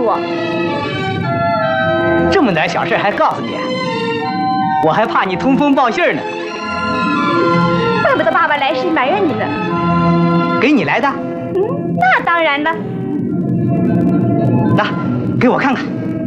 我？ 这么点小事还告诉你？我还怕你通风报信呢。 怪不得爸爸来时埋怨你呢。 给你来的？ 那当然了。 那给我看看。